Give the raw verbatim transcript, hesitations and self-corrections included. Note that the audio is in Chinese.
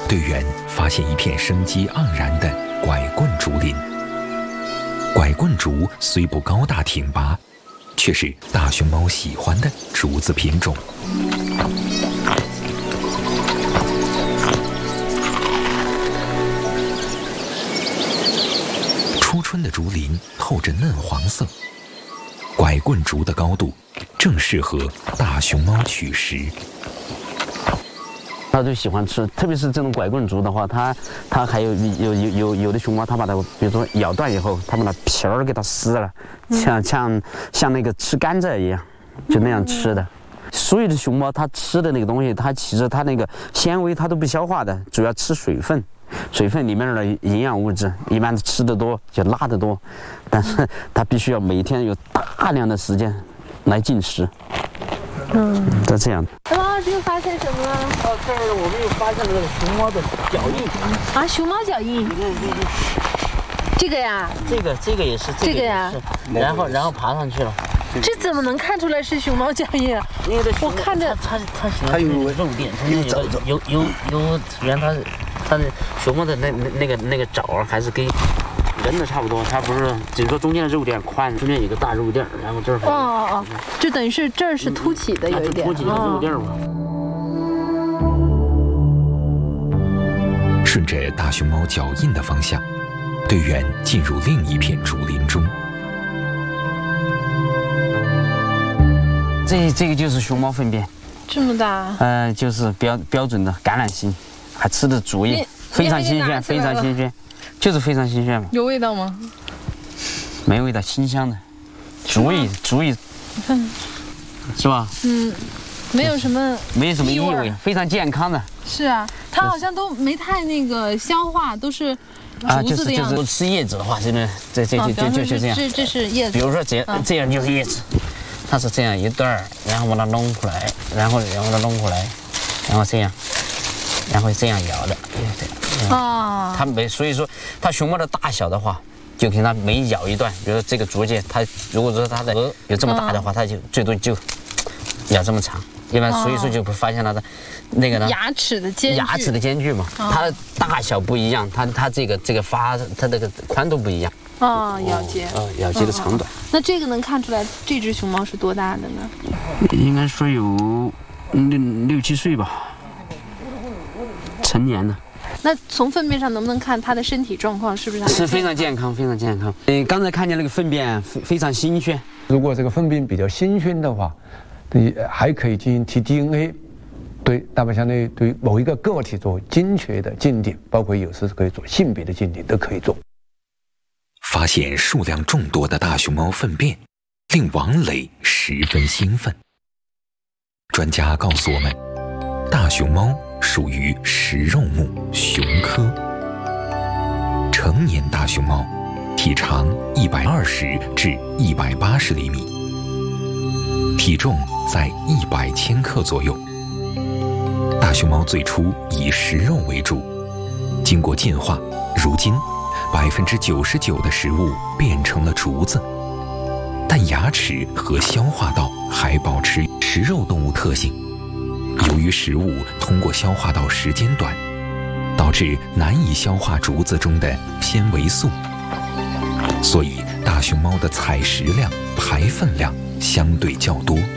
队员发现一片生机盎然的拐棍竹林。拐棍竹虽不高大挺拔，却是大熊猫喜欢的竹子品种。初春的竹林透着嫩黄色，拐棍竹的高度正适合大熊猫取食。 它就喜欢吃，特别是这种拐棍竹的话，它它还有有有有有的熊猫，它把它比如说咬断以后，它把它皮儿给它撕了，像像像那个吃甘蔗一样，就那样吃的。所有的熊猫它吃的那个东西，它其实它那个纤维它都不消化的，主要吃水分。水分里面的营养物质，一般吃得多就拉得多，但是它必须要每天有大量的时间来进食。嗯，就这样。 王老师又发现什么了？ 哦，这儿我们又发现了这个熊猫的脚印。 啊，熊猫脚印。 对对对。 这个呀？ 这个这个也是这个呀。 然后然后爬上去了。 这怎么能看出来是熊猫脚印啊？ 因为我看着它它它它有肉垫，它有有有有原它它的熊猫的那那那个那个爪还是跟人的差不多，它不是只是说中间的肉垫宽，中间有个大肉垫，然后这儿哦哦哦，就等于是这儿是凸起的，有一点凸起的肉垫嘛。 顺着大熊猫脚印的方向，队员进入另一片竹林中。 这这个就是熊猫粪便， 这么大？ 呃，就是标标准的橄榄形，还吃的竹叶，非常新鲜，非常新鲜，就是非常新鲜嘛。 有味道吗？ 没味道，清香的，竹叶竹叶，是吧？ 嗯，没有什么， 没有什么异味，非常健康的。 是啊，它好像都没太那个消化，都是啊，就竹子的样子。 是就是吃叶子的话，真的这这就就就就这样。 这这是叶子。 比如说这样这样就是叶子。它是这样一段儿，然后把它弄出来，然后然后它弄出来，然后这样，然后这样摇的，这样。啊。它每所以说，它熊猫的大小的话，就跟它每咬一段，比如说这个竹节，它如果说它的额有这么大的话，它就最多就咬这么长。一般所以说就会发现它的那个呢牙齿的间距， 牙齿的间距嘛，它的大小不一样，它它这个这个发它这个宽度不一样。 哦，咬结。 哦，咬结的长短。 那这个能看出来这只熊猫是多大的呢？ 应该说有六六七岁吧，成年了。 那从粪便上能不能看它的身体状况是不是？ 是非常健康，非常健康。嗯，刚才看见那个粪便非常新鲜。 如果这个粪便比较新鲜的话，你还可以进行提 D N A， 对，那么相当于对某一个个体做精确的鉴定，包括有时可以做性别的鉴定，都可以做。 发现数量众多的大熊猫粪便，令王磊十分兴奋。专家告诉我们，大熊猫属于食肉目熊科。成年大熊猫体长一百二十至一百八十厘米，体重在一百千克左右。大熊猫最初以食肉为主，经过进化，如今百分之九十九的食物变成了竹子，但牙齿和消化道还保持食肉动物特性。由于食物通过消化道时间短，导致难以消化竹子中的纤维素，所以大熊猫的采食量、排粪量相对较多。